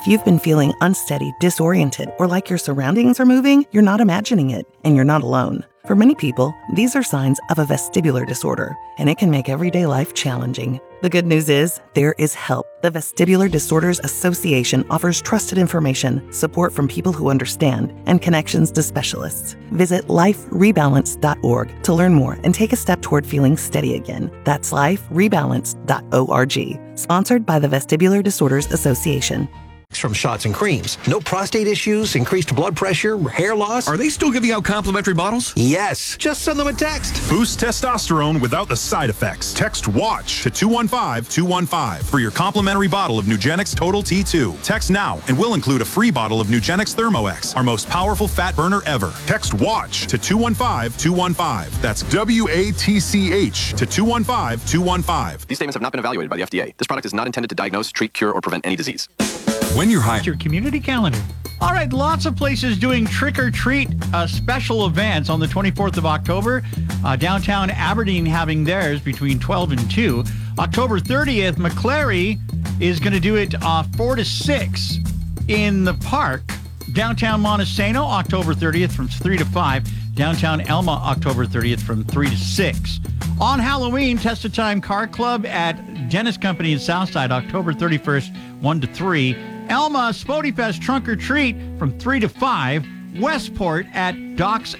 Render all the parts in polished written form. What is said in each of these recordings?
If you've been feeling unsteady, disoriented, or like your surroundings are moving, you're not imagining it, and you're not alone. For many people, these are signs of a vestibular disorder, and it can make everyday life challenging. The good news is, there is help. The Vestibular Disorders Association offers trusted information, support from people who understand, and connections to specialists. Visit liferebalance.org to learn more and take a step toward feeling steady again. That's liferebalance.org. Sponsored by the Vestibular Disorders Association. From shots and creams. No prostate issues, increased blood pressure, hair loss. Are they still giving out complimentary bottles? Yes. Just send them a text. Boost testosterone without the side effects. Text WATCH to 215-215 for your complimentary bottle of Nugenix Total T2. Text now and we'll include a free bottle of Nugenix ThermoX, our most powerful fat burner ever. Text WATCH to 215-215. That's WATCH to 215-215. These statements have not been evaluated by the FDA. This product is not intended to diagnose, treat, cure, or prevent any disease. When you're high. Your community calendar. All right, lots of places doing trick or treat special events on the 24th of October. Downtown Aberdeen having theirs between 12 and 2. October 30th, McClary is going to do it 4 to 6 in the park. Downtown Montesano, October 30th from 3 to 5. Downtown Elma, October 30th from 3 to 6. On Halloween, Test of Time Car Club at Dennis Company in Southside, October 31st, 1 to 3. Elma Spodie Fest Trunk or Treat from 3 to 5. Westport at the Docks,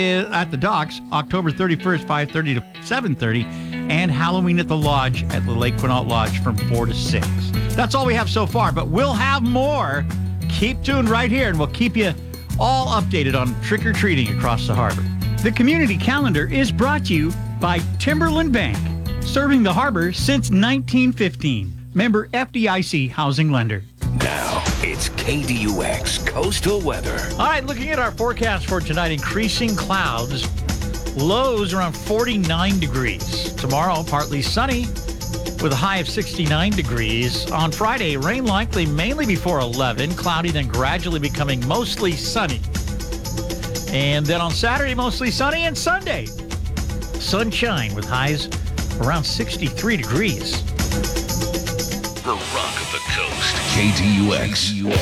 October 31st, 5:30 to 7:30. And Halloween at the Lodge at the Lake Quinault Lodge from 4 to 6. That's all we have so far, but we'll have more. Keep tuned right here, and we'll keep you all updated on trick-or-treating across the harbor. The community calendar is brought to you by Timberland Bank, serving the harbor since 1915. Member FDIC housing lender. Now, it's KDUX Coastal Weather. All right, looking at our forecast for tonight, increasing clouds, lows around 49 degrees. Tomorrow, partly sunny with a high of 69 degrees. On Friday, rain likely mainly before 11, cloudy, then gradually becoming mostly sunny. And then on Saturday, mostly sunny, and Sunday, sunshine with highs around 63 degrees. The Rock of the Coast. KDUX.